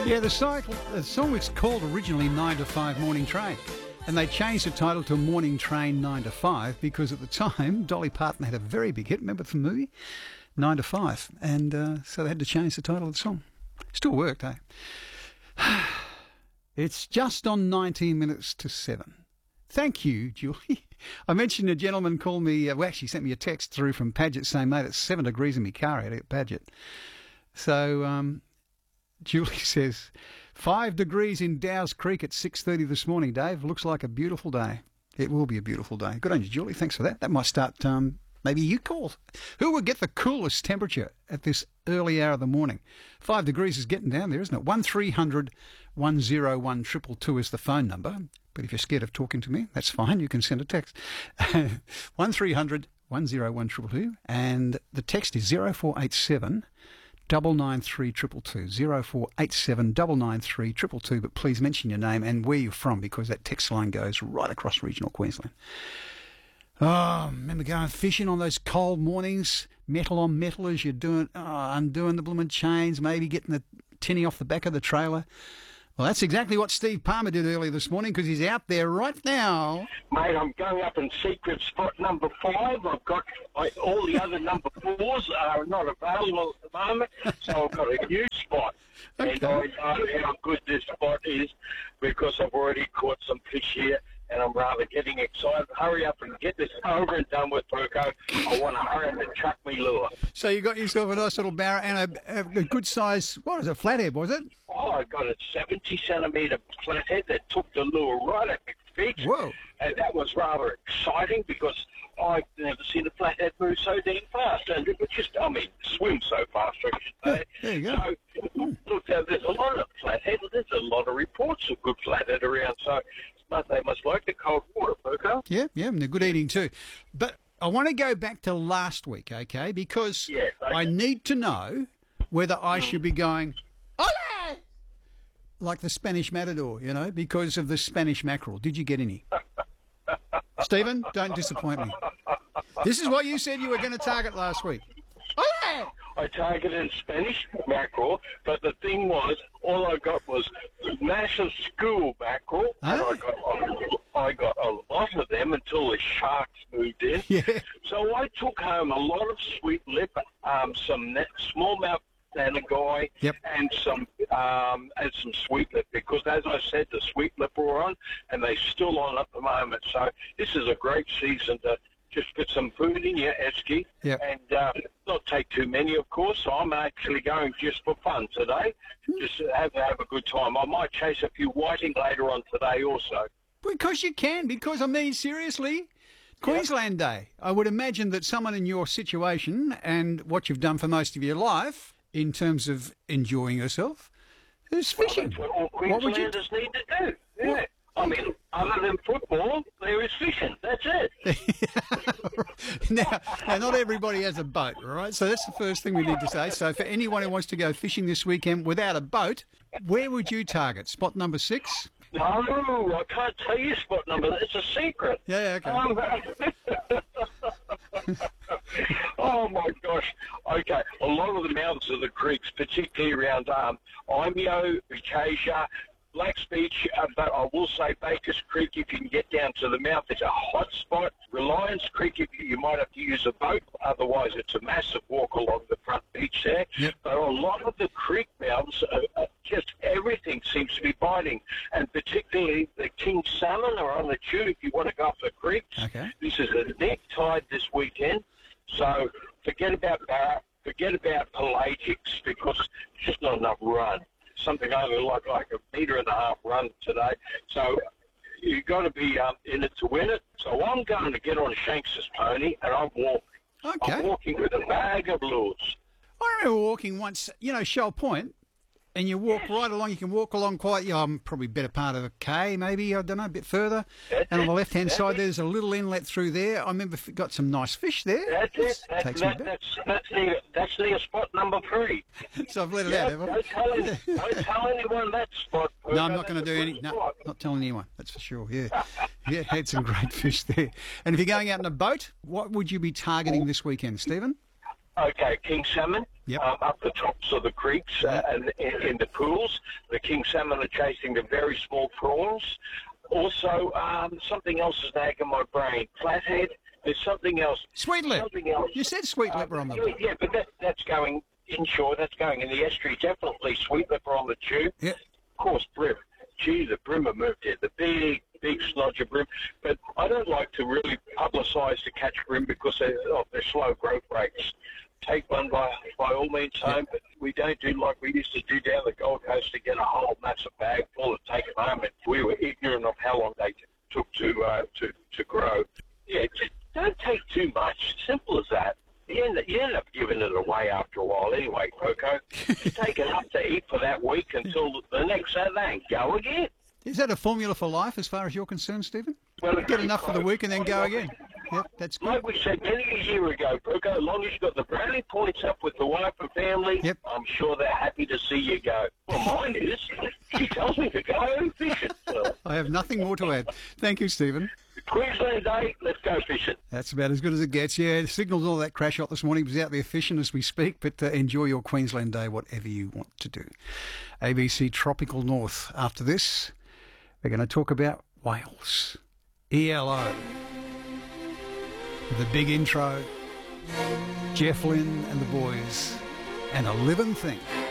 Yeah, the song was called originally 9 to 5 Morning Train. And they changed the title to Morning Train 9 to 5 because at the time, Dolly Parton had a very big hit. Remember the movie? 9 to 5. And so they had to change the title of the song. Still worked, eh? It's just on 19 minutes to 7. Thank you, Julie. I mentioned a gentleman called me, actually sent me a text through from Paget saying, mate, it's 7 degrees in my car out at Paget. So Julie says, 5 degrees in Dow's Creek at 6:30 this morning, Dave. Looks like a beautiful day. It will be a beautiful day. Good on you, Julie. Thanks for that. That might start, maybe you call. Who will get the coolest temperature at this early hour of the morning? 5 degrees is getting down there, isn't it? 1300 101 222 is the phone number. But if you're scared of talking to me, that's fine. You can send a text. 1300 101 222. And the text is 0487 993 222. 0487 993 222. But please mention your name and where you're from, because that text line goes right across regional Queensland. Oh, remember going fishing on those cold mornings, metal on metal as you're doing, undoing the blooming chains, maybe getting the tinny off the back of the trailer. Well, that's exactly what Steve Palmer did earlier this morning, because he's out there right now. Mate, I'm going up in secret spot number 5. I've got all the other number 4s are not available at the moment, so I've got a new spot. Okay. And I know how good this spot is because I've already caught some fish here, and I'm rather getting excited. Hurry up and get this over and done with, Perko. I want to hurry up and chuck me lure. So you got yourself a nice little barra and a good size, what was it, flathead, was it? Oh, I got a 70-centimetre flathead that took the lure right at my feet. Whoa. And that was rather exciting because I've never seen a flathead move so damn fast. And it was just, swim so fast, I should say. There you go. So, look, there's a lot of flathead. There's a lot of reports of good flathead around. So, but they must like the cold water, Perko. Yeah, and they're good eating too. But I want to go back to last week, okay? Because I need to know whether I should be going, ole! Like the Spanish matador, because of the Spanish mackerel. Did you get any? Stephen, don't disappoint me. This is what you said you were going to target last week. Ole! I targeted Spanish mackerel, but the thing was, all I got was massive school mackerel, and I got a lot of them until the sharks moved in. Yeah. So I took home a lot of sweet lip, some smallmouth Nanagai, and some sweet lip, because as I said, the sweet lip were on, and they're still on at the moment. So this is a great season to just get some food in your esky, and not take too many, of course. So I'm actually going just for fun today, just to have a good time. I might chase a few whiting later on today also. Because you can, seriously, Queensland Day. I would imagine that someone in your situation and what you've done for most of your life in terms of enjoying yourself is fishing. Well, that's what all Queenslanders need to do. Yeah. Other than football, there is fishing. That's it. Now, not everybody has a boat, all right? So that's the first thing we need to say. So for anyone who wants to go fishing this weekend without a boat, where would you target? Spot number 6? No, I can't tell you spot number. It's a secret. Yeah, okay. Oh, my gosh. Okay, a lot of the mouths of the creeks, particularly around Imeo, Acacia, Blacks Beach, but I will say Bakers Creek, if you can get down to the mouth, it's a hot spot. Reliance Creek, you might have to use a boat, otherwise it's a massive walk along the front beach there. Yep. But a lot of the creek mouths, just everything seems to be biting, and particularly the king salmon are on the tune if you want to go up the creeks. Okay. This is a neck tide this weekend, so forget about barra, forget about pelagics, because there's just not enough run. Something over like a metre and a half run today. So you've got to be in it to win it. So I'm going to get on Shanks's pony and I'm walking. Okay. I'm walking with a bag of lures. I remember walking once, Shell Point, and you walk right along. You can walk along quite, probably better part of a K, maybe, I don't know, a bit further. And on the left-hand side, there's a little inlet through there. I remember got some nice fish there. That's it. That's near spot number 3. So I've let it out, have I? Don't tell anyone that spot. No, I'm not going to do any. No, not telling anyone. That's for sure. Yeah, had some great fish there. And if you're going out in a boat, what would you be targeting this weekend, Stephen? Okay, king salmon Yep. up the tops of the creeks and in the pools. The king salmon are chasing the very small prawns. Also, something else is nagging my brain. Flathead. There's something else. Sweet lip. Something else. You said sweet lipper on the... Yeah, but that's going inshore. That's going in the estuary. Definitely sweet lipper on the tube. Yep. Of course, brim. Gee, the brim have moved here. The big snodge of brim. But I don't like to really publicise to catch brim because of their slow growth rates. Take one by all means home, but we don't do like we used to do down the Gold Coast to get a whole massive bag full and take them home, and we were ignorant of how long they took to grow. Yeah, just don't take too much. Simple as that. You end up giving it away after a while anyway, Coco. Just take enough to eat for that week until the next Saturday and go again. Is that a formula for life as far as you're concerned, Stephen? Well, Get enough for the week and then go again. Yep, that's good. Like we said many a year ago, Coco, as long as you've got the brownie points up with the wife and family, Yep. I'm sure they're happy to see you go. Well, mine is. She tells me to go fishing. I have nothing more to add. Thank you, Stephen. Queensland Day, let's go fishing. That's about as good as it gets. Yeah, the signal's all that crash out this morning. He was out there fishing as we speak, but enjoy your Queensland Day, whatever you want to do. ABC Tropical North. After this, we're going to talk about Wales. ELO. The big intro. Jeff Lynne and the boys. And a living thing.